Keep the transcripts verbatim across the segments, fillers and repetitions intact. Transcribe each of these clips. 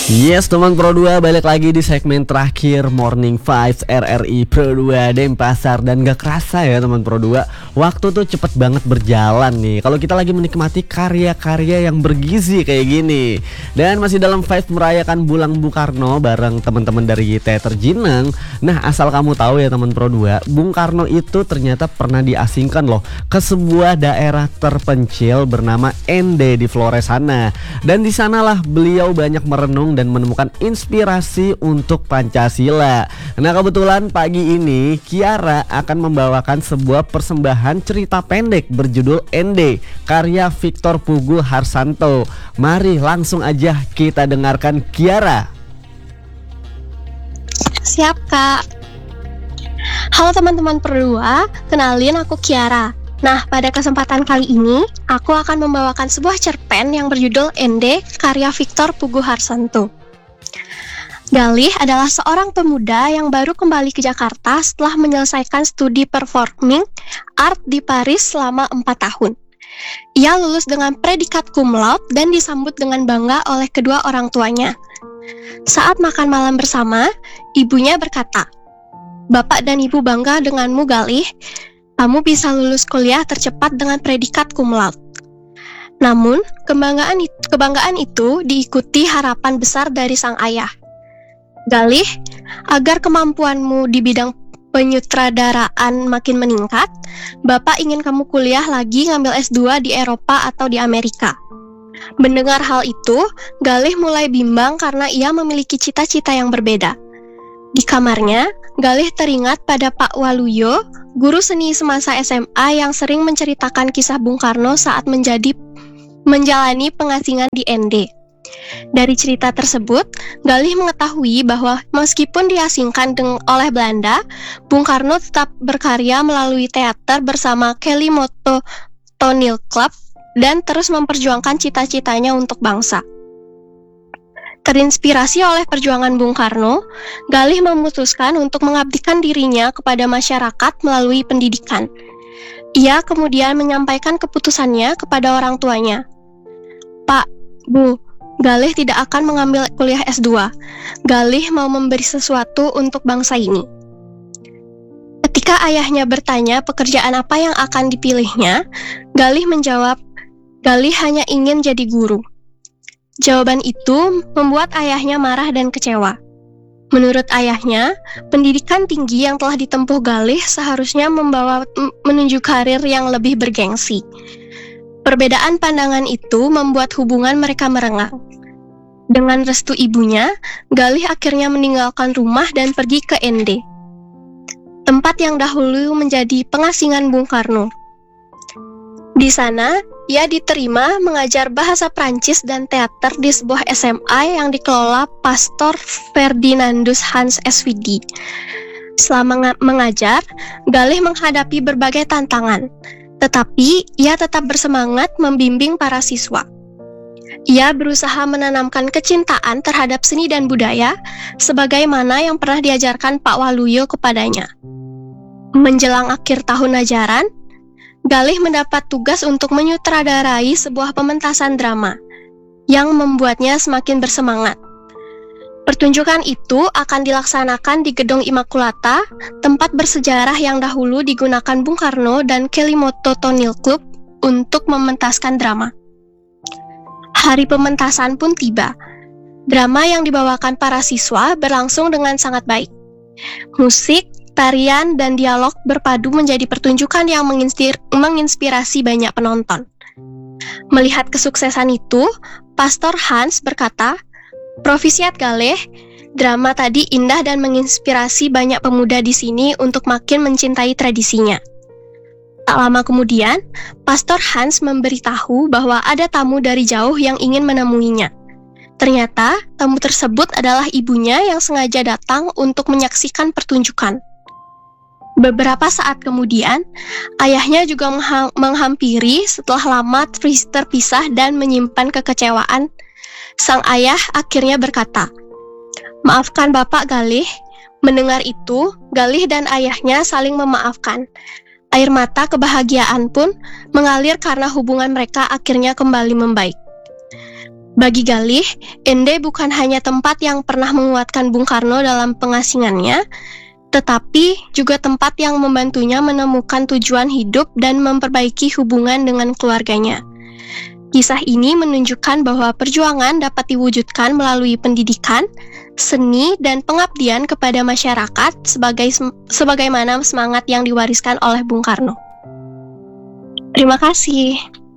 Yes teman Pro dua, balik lagi di segmen terakhir Morning Vibes R R I Pro dua Denpasar. Dan gak kerasa ya teman Pro dua, waktu tuh cepet banget berjalan nih kalau kita lagi menikmati karya-karya yang bergizi kayak gini. Dan masih dalam vibes merayakan Bulan Bung Karno bareng teman-teman dari Teater Jinang. Nah asal kamu tahu ya teman Pro dua, Bung Karno itu ternyata pernah diasingkan loh ke sebuah daerah terpencil bernama Ende di Flores sana. Dan di sanalah beliau banyak merenung dan menemukan inspirasi untuk Pancasila. Nah kebetulan pagi ini Kiara akan membawakan sebuah persembahan cerita pendek berjudul Ende karya Victor Pugu Harsanto. Mari langsung aja kita dengarkan Kiara. Siap Kak. Halo teman-teman Pro dua, kenalin aku Kiara. Nah, pada kesempatan kali ini, aku akan membawakan sebuah cerpen yang berjudul Ende, karya Victor Pugu Harsanto. Galih adalah seorang pemuda yang baru kembali ke Jakarta setelah menyelesaikan studi performing art di Paris selama empat tahun. Ia lulus dengan predikat cum laude dan disambut dengan bangga oleh kedua orang tuanya. Saat makan malam bersama, ibunya berkata, "Bapak dan Ibu bangga denganmu, Galih. Kamu bisa lulus kuliah tercepat dengan predikat cum laude." Namun, kebanggaan itu, kebanggaan itu diikuti harapan besar dari sang ayah. "Galih, agar kemampuanmu di bidang penyutradaraan makin meningkat, Bapak ingin kamu kuliah lagi ngambil S dua di Eropa atau di Amerika." Mendengar hal itu, Galih mulai bimbang karena ia memiliki cita-cita yang berbeda. Di kamarnya, Galih teringat pada Pak Waluyo, guru seni semasa S M A yang sering menceritakan kisah Bung Karno saat menjadi menjalani pengasingan di Ende. Dari cerita tersebut, Galih mengetahui bahwa meskipun diasingkan deng- oleh Belanda, Bung Karno tetap berkarya melalui teater bersama Kelly Moto Tonil Club dan terus memperjuangkan cita-citanya untuk bangsa. Terinspirasi oleh perjuangan Bung Karno, Galih memutuskan untuk mengabdikan dirinya kepada masyarakat melalui pendidikan. Ia kemudian menyampaikan keputusannya kepada orang tuanya. "Pak, Bu, Galih tidak akan mengambil kuliah S dua. Galih mau memberi sesuatu untuk bangsa ini." Ketika ayahnya bertanya pekerjaan apa yang akan dipilihnya, Galih menjawab, "Galih hanya ingin jadi guru." Jawaban itu membuat ayahnya marah dan kecewa. Menurut ayahnya, pendidikan tinggi yang telah ditempuh Galih seharusnya membawa m- menuju karir yang lebih bergengsi. Perbedaan pandangan itu membuat hubungan mereka merenggang. Dengan restu ibunya, Galih akhirnya meninggalkan rumah dan pergi ke Ende, tempat yang dahulu menjadi pengasingan Bung Karno. Di sana, ia diterima mengajar bahasa Prancis dan teater di sebuah S M A yang dikelola Pastor Ferdinandus Hans S V D. Selama mengajar, Galih menghadapi berbagai tantangan, tetapi ia tetap bersemangat membimbing para siswa. Ia berusaha menanamkan kecintaan terhadap seni dan budaya, sebagaimana yang pernah diajarkan Pak Waluyo kepadanya. Menjelang akhir tahun ajaran, Galih mendapat tugas untuk menyutradarai sebuah pementasan drama yang membuatnya semakin bersemangat. Pertunjukan itu akan dilaksanakan di Gedung Immaculata, tempat bersejarah yang dahulu digunakan Bung Karno dan Kelly Moto Tonil Club untuk mementaskan drama. Hari pementasan pun tiba. Drama yang dibawakan para siswa berlangsung dengan sangat baik. Musik, tarian, dan dialog berpadu menjadi pertunjukan yang menginstir- menginspirasi banyak penonton. Melihat kesuksesan itu, Pastor Hans berkata, "Provisiat Galih, drama tadi indah dan menginspirasi banyak pemuda di sini untuk makin mencintai tradisinya." Tak lama kemudian, Pastor Hans memberitahu bahwa ada tamu dari jauh yang ingin menemuinya. Ternyata, tamu tersebut adalah ibunya yang sengaja datang untuk menyaksikan pertunjukan. Beberapa saat kemudian, ayahnya juga mengha- menghampiri setelah lama terpisah dan menyimpan kekecewaan. Sang ayah akhirnya berkata, "Maafkan Bapak, Galih." Mendengar itu, Galih dan ayahnya saling memaafkan. Air mata kebahagiaan pun mengalir karena hubungan mereka akhirnya kembali membaik. Bagi Galih, N D bukan hanya tempat yang pernah menguatkan Bung Karno dalam pengasingannya, tetapi juga tempat yang membantunya menemukan tujuan hidup dan memperbaiki hubungan dengan keluarganya. Kisah ini menunjukkan bahwa perjuangan dapat diwujudkan melalui pendidikan, seni, dan pengabdian kepada masyarakat sebagai sebagaimana semangat yang diwariskan oleh Bung Karno. Terima kasih.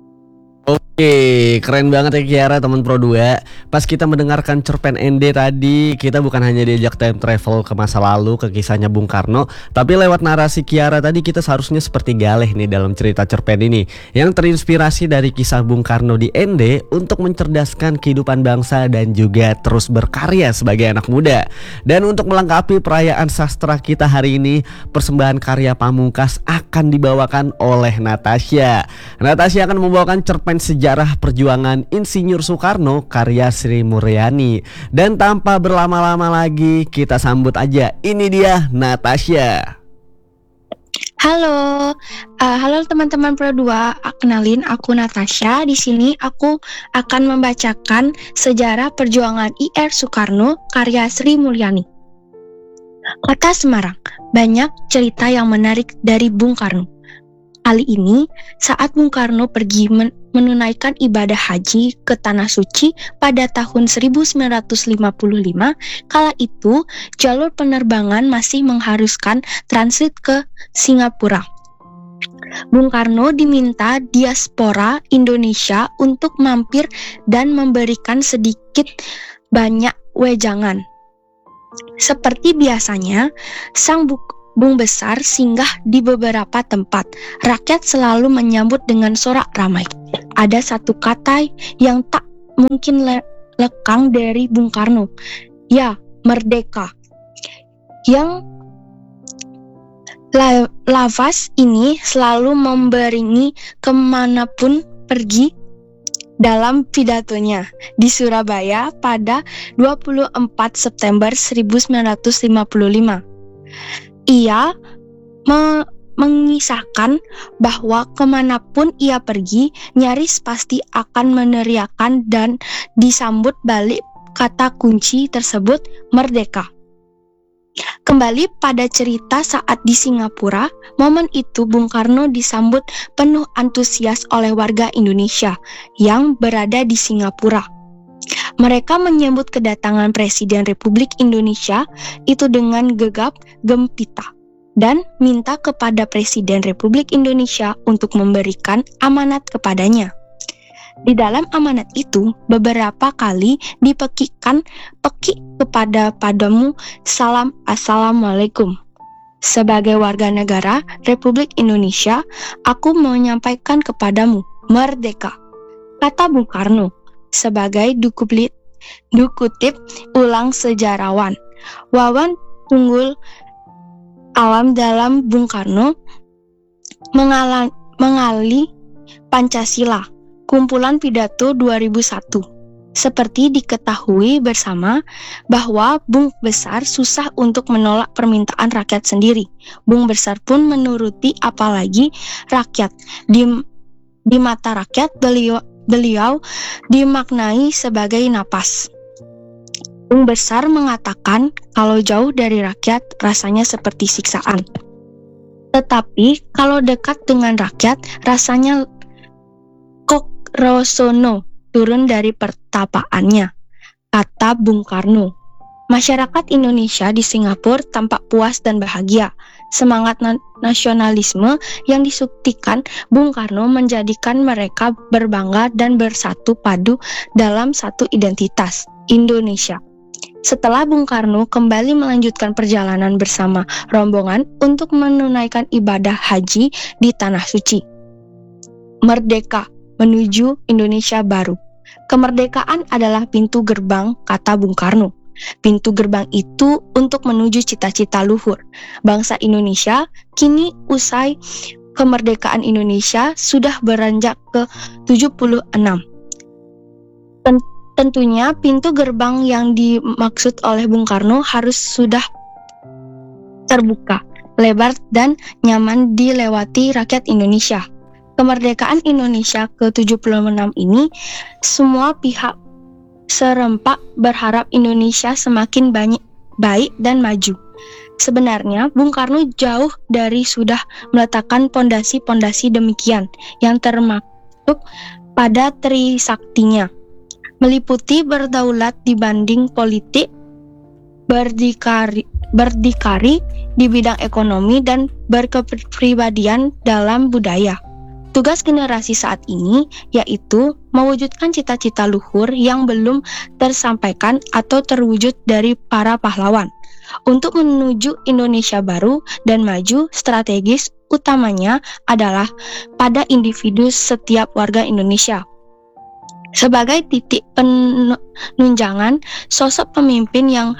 Oke, keren banget ya Kiara teman Pro dua. Pas kita mendengarkan cerpen N D tadi, kita bukan hanya diajak time travel ke masa lalu, ke kisahnya Bung Karno, tapi lewat narasi Kiara tadi kita seharusnya seperti Galih nih dalam cerita cerpen ini, yang terinspirasi dari kisah Bung Karno di N D untuk mencerdaskan kehidupan bangsa dan juga terus berkarya sebagai anak muda. Dan untuk melengkapi perayaan sastra kita hari ini, persembahan karya Pamungkas akan dibawakan oleh Natasha. Natasha akan membawakan cerpen sejarah perjuangan Insinyur Soekarno karya Sri Mulyani. Dan tanpa berlama-lama lagi, kita sambut aja. Ini dia Natasha. Halo, uh, halo teman-teman Pro dua. Kenalin, aku Natasha. Di sini aku akan membacakan sejarah perjuangan I R Soekarno karya Sri Mulyani. Kota Semarang, banyak cerita yang menarik dari Bung Karno. Kali ini, saat Bung Karno pergi men- menunaikan ibadah haji ke Tanah Suci pada tahun seribu sembilan ratus lima puluh lima, kala itu jalur penerbangan masih mengharuskan transit ke Singapura. Bung Karno diminta diaspora Indonesia untuk mampir dan memberikan sedikit banyak wejangan. Seperti biasanya, sang bu- Bung Besar singgah di beberapa tempat. Rakyat selalu menyambut dengan sorak ramai. Ada satu kata yang tak mungkin le- lekang dari Bung Karno. Ya, merdeka. Yang la- lafaz ini selalu memberingi kemanapun pergi dalam pidatonya di Surabaya pada dua puluh empat September seribu sembilan ratus lima puluh lima. Ia me- mengisahkan bahwa kemanapun ia pergi, nyaris pasti akan meneriakan dan disambut balik kata kunci tersebut, merdeka. Kembali pada cerita saat di Singapura, momen itu Bung Karno disambut penuh antusias oleh warga Indonesia yang berada di Singapura. Mereka menyambut kedatangan Presiden Republik Indonesia itu dengan gegap gempita dan minta kepada Presiden Republik Indonesia untuk memberikan amanat kepadanya. Di dalam amanat itu beberapa kali dipekikkan pekik kepada padamu salam assalamualaikum. Sebagai warga negara Republik Indonesia, aku menyampaikan kepadamu merdeka, kata Bung Karno. Sebagai dukuplit, dukutip ulang sejarawan Wawan Tunggul Alam dalam Bung Karno mengala, mengali Pancasila, kumpulan pidato dua ribu satu. Seperti diketahui bersama bahwa Bung Besar susah untuk menolak permintaan rakyat sendiri. Bung Besar pun menuruti, apalagi rakyat. Di, di mata rakyat beliau Beliau dimaknai sebagai napas. Bung Besar mengatakan kalau jauh dari rakyat rasanya seperti siksaan. Tetapi kalau dekat dengan rakyat rasanya kok rosono, turun dari pertapaannya, kata Bung Karno. Masyarakat Indonesia di Singapura tampak puas dan bahagia. Semangat na- nasionalisme yang disuktikan Bung Karno menjadikan mereka berbangga dan bersatu padu dalam satu identitas, Indonesia. Setelah Bung Karno kembali melanjutkan perjalanan bersama rombongan untuk menunaikan ibadah haji di Tanah Suci. Merdeka menuju Indonesia baru. Kemerdekaan adalah pintu gerbang, kata Bung Karno. Pintu gerbang itu untuk menuju cita-cita luhur bangsa Indonesia. Kini usai kemerdekaan Indonesia sudah beranjak ke tujuh puluh enam. Tentunya pintu gerbang yang dimaksud oleh Bung Karno harus sudah terbuka, lebar dan nyaman dilewati rakyat Indonesia. Kemerdekaan Indonesia ke tujuh puluh enam ini semua pihak serempak berharap Indonesia semakin banyak, baik dan maju. Sebenarnya, Bung Karno jauh dari sudah meletakkan pondasi-pondasi demikian yang termaktub pada Trisaktinya, meliputi berdaulat dibanding politik, berdikari, berdikari di bidang ekonomi, dan berkepribadian dalam budaya. Tugas generasi saat ini yaitu mewujudkan cita-cita luhur yang belum tersampaikan atau terwujud dari para pahlawan. Untuk menuju Indonesia baru dan maju, strategis utamanya adalah pada individu setiap warga Indonesia. Sebagai titik penunjangan sosok pemimpin yang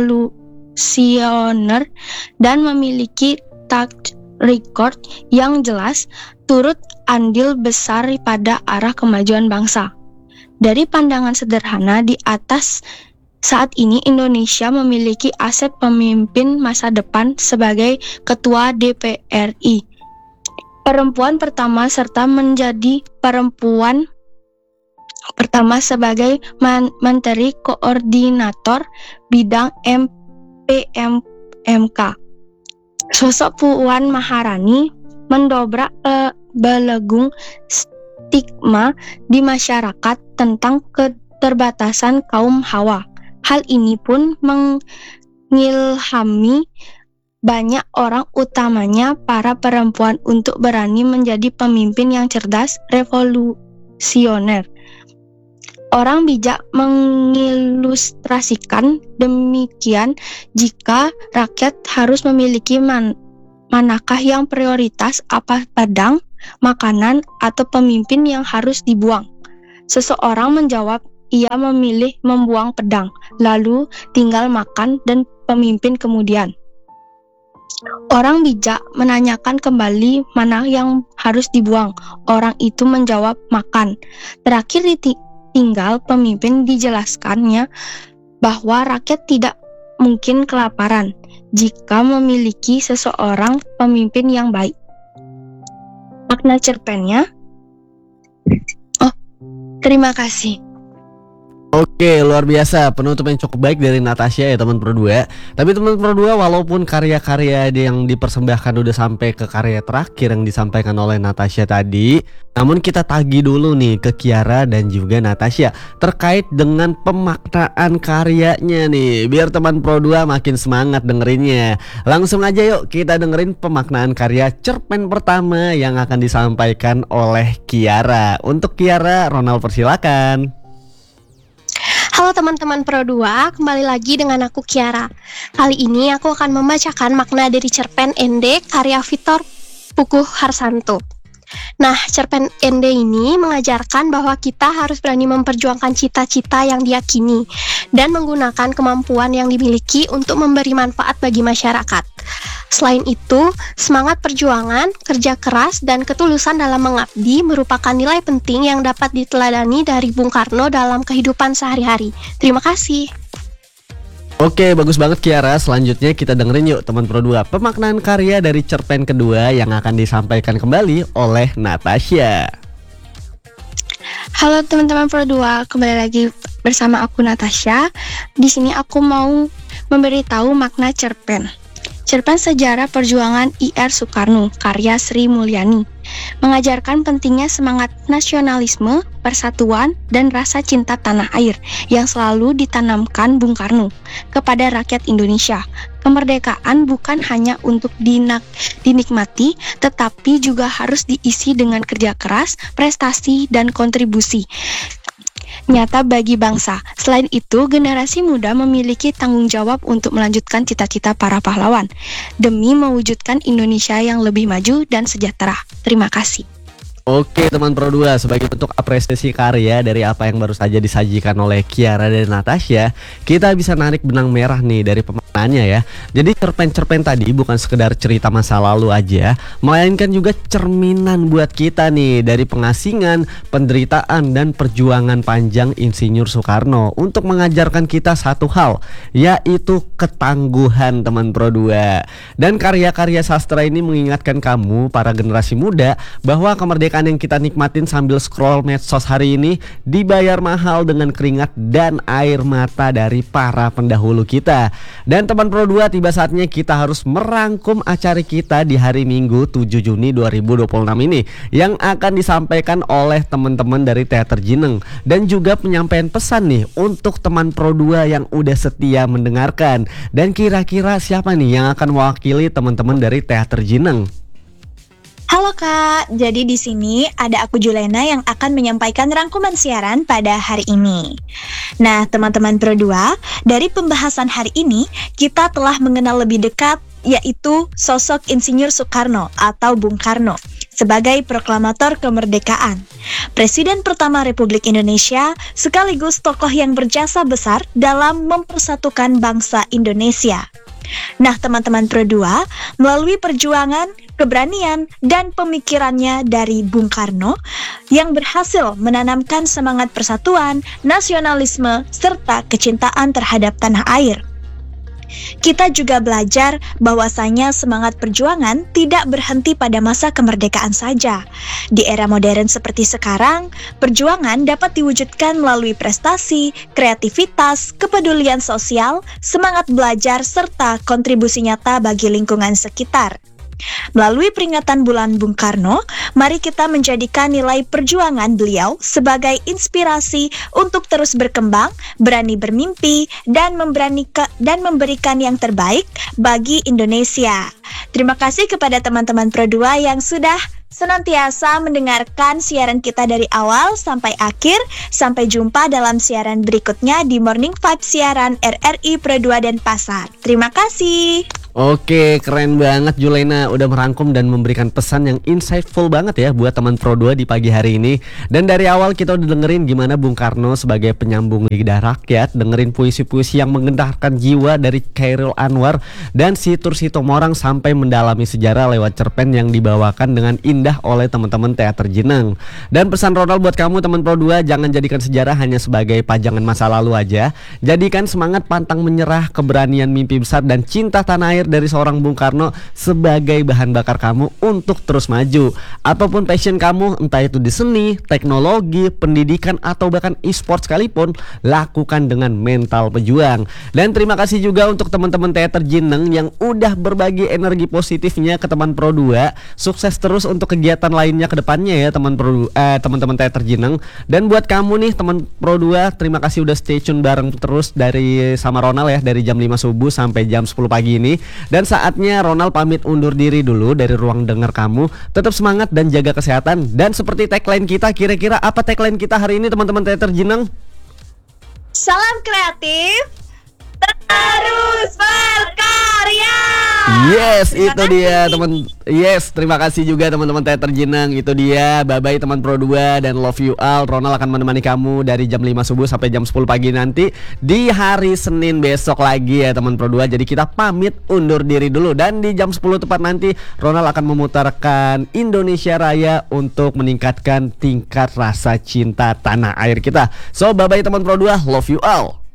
revolusioner dan memiliki track record yang jelas, turut andil besar pada arah kemajuan bangsa. Dari pandangan sederhana di atas, saat ini Indonesia memiliki aset pemimpin masa depan sebagai Ketua D P R I, perempuan pertama, serta menjadi perempuan pertama sebagai Man- Menteri Koordinator Bidang M P M K. Sosok Puan Maharani mendobrak uh, belegung stigma di masyarakat tentang keterbatasan kaum hawa. Hal ini pun mengilhami banyak orang, utamanya para perempuan, untuk berani menjadi pemimpin yang cerdas, revolusioner. Orang bijak mengilustrasikan demikian jika rakyat harus memiliki man- manakah yang prioritas, apa pedang, makanan, atau pemimpin yang harus dibuang. Seseorang menjawab, ia memilih membuang pedang, lalu tinggal makan dan pemimpin kemudian. Orang bijak menanyakan kembali mana yang harus dibuang. Orang itu menjawab makan. Terakhir tinggal pemimpin dijelaskannya bahwa rakyat tidak mungkin kelaparan jika memiliki seseorang pemimpin yang baik. Makna cerpennya. Oh, terima kasih. Oke, luar biasa, penutup yang cukup baik dari Natasha ya teman Pro dua. Tapi teman Pro dua, walaupun karya-karya yang dipersembahkan udah sampai ke karya terakhir yang disampaikan oleh Natasha tadi, namun kita tagih dulu nih ke Kiara dan juga Natasha terkait dengan pemaknaan karyanya nih, biar teman Pro dua makin semangat dengerinnya. Langsung aja yuk kita dengerin pemaknaan karya cerpen pertama yang akan disampaikan oleh Kiara. Untuk Kiara, Ronald persilakan. Halo teman-teman Pro dua, kembali lagi dengan aku Kiara. Kali ini aku akan membacakan makna dari cerpen N D karya Victor Puguh Harsanto. Nah, cerpen N D ini mengajarkan bahwa kita harus berani memperjuangkan cita-cita yang diyakini dan menggunakan kemampuan yang dimiliki untuk memberi manfaat bagi masyarakat. Selain itu, semangat perjuangan, kerja keras, dan ketulusan dalam mengabdi merupakan nilai penting yang dapat diteladani dari Bung Karno dalam kehidupan sehari-hari. Terima kasih. Oke, bagus banget Kiara. Selanjutnya kita dengerin yuk teman Pro dua pemaknaan karya dari cerpen kedua yang akan disampaikan kembali oleh Natasha. Halo teman-teman Pro dua, kembali lagi bersama aku Natasha. Di sini aku mau memberitahu makna cerpen. Cerpen Sejarah Perjuangan I R Soekarno, karya Sri Mulyani, mengajarkan pentingnya semangat nasionalisme, persatuan, dan rasa cinta tanah air yang selalu ditanamkan Bung Karno kepada rakyat Indonesia. Kemerdekaan bukan hanya untuk dinak, dinikmati, tetapi juga harus diisi dengan kerja keras, prestasi, dan kontribusi nyata bagi bangsa. Selain itu, generasi muda memiliki tanggung jawab untuk melanjutkan cita-cita para pahlawan demi mewujudkan Indonesia yang lebih maju dan sejahtera. Terima kasih. Oke teman Pro dua, sebagai bentuk apresiasi karya dari apa yang baru saja disajikan oleh Kiara dan Natasha, kita bisa narik benang merah nih dari pemaknaan maknanya ya. Jadi cerpen-cerpen tadi bukan sekedar cerita masa lalu aja, melainkan juga cerminan buat kita nih dari pengasingan, penderitaan dan perjuangan panjang Insinyur Soekarno untuk mengajarkan kita satu hal, yaitu ketangguhan teman Pro dua. Dan karya-karya sastra ini mengingatkan kamu para generasi muda bahwa kemerdekaan yang kita nikmatin sambil scroll medsos hari ini dibayar mahal dengan keringat dan air mata dari para pendahulu kita. Dan teman Pro dua, tiba saatnya kita harus merangkum acara kita di hari Minggu tujuh Juni dua ribu dua puluh enam ini yang akan disampaikan oleh teman-teman dari Teater Jineng, dan juga penyampaian pesan nih untuk teman Pro dua yang udah setia mendengarkan. Dan kira-kira siapa nih yang akan mewakili teman-teman dari Teater Jineng? Halo Kak, jadi di sini ada aku Julena yang akan menyampaikan rangkuman siaran pada hari ini. Nah, teman-teman Pro dua, dari pembahasan hari ini kita telah mengenal lebih dekat yaitu sosok Insinyur Soekarno atau Bung Karno sebagai proklamator kemerdekaan, Presiden pertama Republik Indonesia sekaligus tokoh yang berjasa besar dalam mempersatukan bangsa Indonesia. Nah, teman-teman Pro dua, melalui perjuangan, keberanian, dan pemikirannya dari Bung Karno yang berhasil menanamkan semangat persatuan, nasionalisme, serta kecintaan terhadap tanah air. Kita juga belajar bahwasanya semangat perjuangan tidak berhenti pada masa kemerdekaan saja. Di era modern seperti sekarang, perjuangan dapat diwujudkan melalui prestasi, kreativitas, kepedulian sosial, semangat belajar, serta kontribusi nyata bagi lingkungan sekitar. Melalui peringatan Bulan Bung Karno, mari kita menjadikan nilai perjuangan beliau sebagai inspirasi untuk terus berkembang, berani bermimpi, dan memberanikan dan memberikan yang terbaik bagi Indonesia. Terima kasih kepada teman-teman Pro dua yang sudah senantiasa mendengarkan siaran kita dari awal sampai akhir. Sampai jumpa dalam siaran berikutnya di Morning Vibe siaran R R I Pro dua Denpasar. Terima kasih. Oke, keren banget Julena udah merangkum dan memberikan pesan yang insightful banget ya buat teman Pro dua di pagi hari ini. Dan dari awal kita udah dengerin gimana Bung Karno sebagai penyambung lidah rakyat, dengerin puisi-puisi yang menggentarkan jiwa dari Chairil Anwar dan si Tur Sitomorang, sampai mendalami sejarah lewat cerpen yang dibawakan dengan indah oleh teman-teman Teater Jineng. Dan pesan Ronald buat kamu teman Pro dua, jangan jadikan sejarah hanya sebagai pajangan masa lalu aja. Jadikan semangat pantang menyerah, keberanian mimpi besar, dan cinta tanah air dari seorang Bung Karno sebagai bahan bakar kamu untuk terus maju. Apapun passion kamu, entah itu di seni, teknologi, pendidikan, atau bahkan e-sport sekalipun, lakukan dengan mental pejuang. Dan terima kasih juga untuk teman-teman Teater Jineng yang udah berbagi energi positifnya ke teman Pro dua. Sukses terus untuk kegiatan lainnya ke depannya ya teman Pro eh, teman-teman Teater Jineng. Dan buat kamu nih teman Pro dua, terima kasih udah stay tune bareng terus dari sama Ronald ya, dari jam lima subuh sampai jam sepuluh pagi ini. Dan saatnya Ronald pamit undur diri dulu dari ruang dengar kamu. Tetap semangat dan jaga kesehatan. Dan seperti tagline kita, kira-kira apa tagline kita hari ini teman-teman Teater Jineng? Salam kreatif, terus berkarya. Yes, Terima itu kasih. dia teman. Yes, terima kasih juga teman-teman Teater Jineng. Itu dia, bye-bye teman Pro dua dan love you all. Ronald akan menemani kamu dari jam lima subuh sampai jam sepuluh pagi nanti di hari Senin besok lagi ya teman Pro dua. Jadi kita pamit undur diri dulu, dan di jam sepuluh tepat nanti Ronald akan memutarkan Indonesia Raya untuk meningkatkan tingkat rasa cinta tanah air kita. So bye-bye teman Pro dua, love you all.